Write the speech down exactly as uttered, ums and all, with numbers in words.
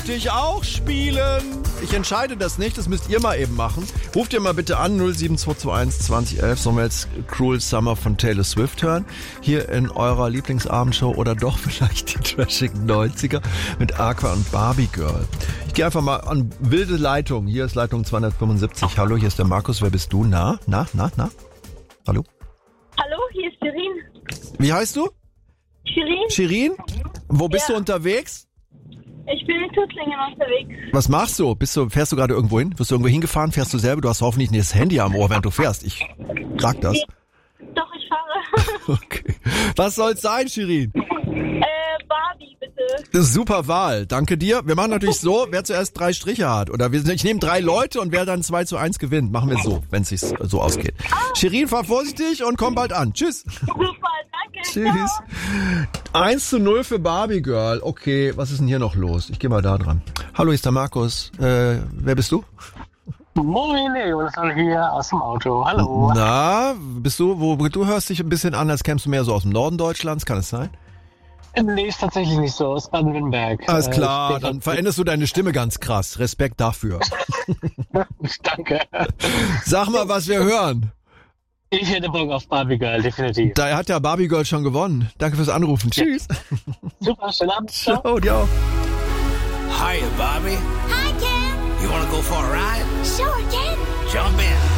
Möchte ich auch spielen? Ich entscheide das nicht, das müsst ihr mal eben machen. Ruft ihr mal bitte an, null sieben zwei zwei eins zwanzig elf. Sollen wir jetzt Cruel Summer von Taylor Swift hören? Hier in eurer Lieblingsabendshow oder doch vielleicht die trashigen neunziger mit Aqua und Barbie Girl. Ich gehe einfach mal an wilde Leitung. Hier ist Leitung zweihundertfünfundsiebzig. Hallo, hier ist der Markus. Wer bist du? Na, na, na, na? Hallo? Hallo, hier ist Shirin. Wie heißt du? Shirin? Shirin? Wo bist Ja. du unterwegs? Ich bin in Tuttlingen unterwegs. Was machst du? Bist du, fährst du gerade irgendwo hin? Wirst du irgendwo hingefahren? Fährst du selber? Du hast hoffentlich nicht das Handy am Ohr, während du fährst. Ich sag das. Doch, ich fahre. Okay. Was soll's sein, Shirin? äh, Barbie, bitte. Das ist super Wahl. Danke dir. Wir machen natürlich so, wer zuerst drei Striche hat. Oder wir, ich nehme drei Leute und wer dann zwei zu eins gewinnt. Machen wir so, wenn es sich so ausgeht. Shirin, fahr vorsichtig und komm bald an. Tschüss. Super, danke. Tschüss. Ciao. eins zu null für Barbie Girl. Okay, was ist denn hier noch los? Ich gehe mal da dran. Hallo, hier ist der Markus. Äh, wer bist du? Moin, Jonathan hier aus dem Auto. Hallo. Na, bist du, wo du hörst dich ein bisschen an, als kämst du mehr so aus dem Norden Deutschlands, kann es sein? Nee, ist tatsächlich nicht so, aus Baden-Württemberg. Alles Äh, klar, ich dann veränderst du deine Stimme ganz krass. Respekt dafür. Danke. Sag mal, was wir hören. Ich hätte Bock auf Barbie Girl, definitiv. Da hat ja Barbie Girl schon gewonnen. Danke fürs Anrufen. Tschüss. Super, schönen Abend. Ciao. Ciao, dir auch. Hiya, Bobby. Hi, Ken. You want to go for a ride? Sure, Ken. Jump in.